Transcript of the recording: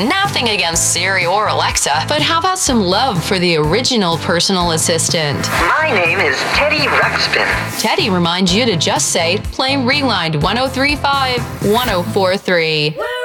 Nothing against Siri or Alexa, but how about some love for the original personal assistant? My name is Teddy Ruxpin. Teddy reminds you to just say, play Rewind 1035 1043.